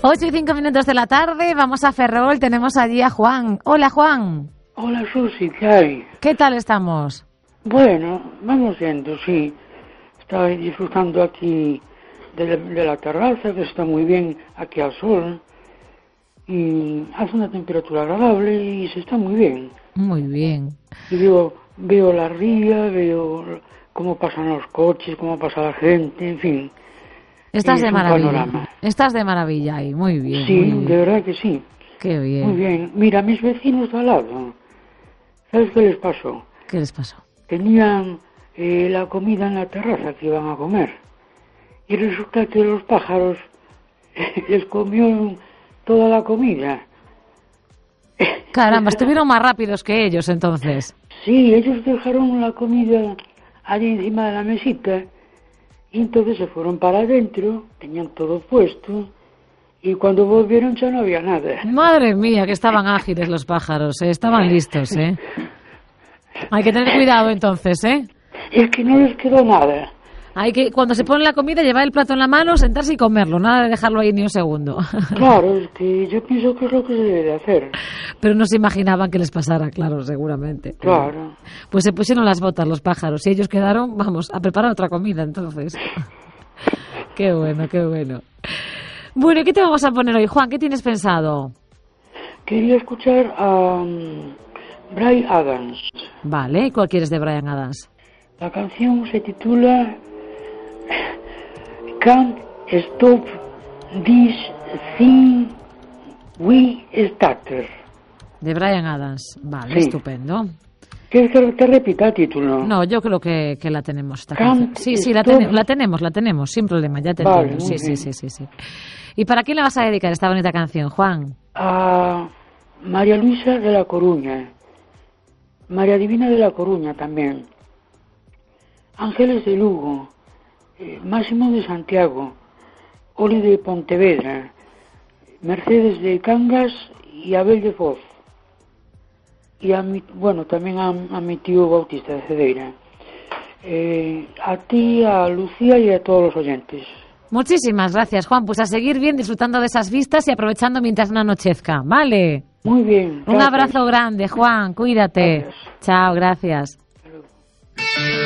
8:05 de la tarde, vamos a Ferrol, tenemos allí a Juan. Hola, Juan. Hola, Susi, ¿qué hay? ¿Qué tal estamos? Bueno, vamos viendo, sí. Estoy disfrutando aquí de la terraza, que está muy bien aquí al sol. Y hace una temperatura agradable y se está muy bien. Muy bien. Y veo la ría, veo cómo pasan los coches, cómo pasa la gente, en fin. Estás de maravilla. Panorama. Estás de maravilla ahí, muy bien. Sí, muy bien. de verdad que sí. Qué bien. Muy bien. Mira, mis vecinos de al lado, ¿sabes qué les pasó? ¿Qué les pasó? Tenían la comida en la terraza que iban a comer. Y resulta que los pájaros les comieron toda la comida. Caramba, estuvieron más rápidos que ellos entonces. Sí, ellos dejaron la comida allí encima de la mesita y entonces se fueron para adentro, tenían todo puesto y cuando volvieron ya no había nada. Madre mía, que estaban ágiles los pájaros, estaban listos, ¿eh? Hay que tener cuidado entonces, ¿eh? Es que no les quedó nada. Hay que, cuando se pone la comida, llevar el plato en la mano, sentarse y comerlo, nada de dejarlo ahí ni un segundo. Claro, es que yo pienso que es lo que se debe de hacer. Pero no se imaginaban que les pasara, claro, seguramente. Claro. Pues se pusieron las botas los pájaros y ellos quedaron, vamos, a preparar otra comida entonces. Qué bueno, qué bueno. Bueno, ¿y qué te vamos a poner hoy, Juan? ¿Qué tienes pensado? Quería escuchar a Bryan Adams. Vale, ¿y cuál quieres de Bryan Adams? La canción se titula Can't Stop This Thing We Started. De Bryan Adams, vale, Sí. Estupendo. ¿Quieres que te repita el título? No, yo creo que la tenemos. Esta Can't canción. Sí, la tenemos, sin problema, ya te Vale, entiendo. muy Sí. bien. ¿Y para quién le vas a dedicar esta bonita canción, Juan? A María Luisa de La Coruña, María Divina de La Coruña también, Ángeles de Lugo, Máximo de Santiago, Oli de Pontevedra, Mercedes de Cangas y Abel de Foz. Y también a mi tío Bautista de Cedeira. A ti, a Lucía y a todos los oyentes. Muchísimas gracias, Juan. Pues a seguir bien, disfrutando de esas vistas y aprovechando mientras no anochezca, ¿vale? Muy bien. Un abrazo grande, Juan. Cuídate. Gracias. Chao, gracias.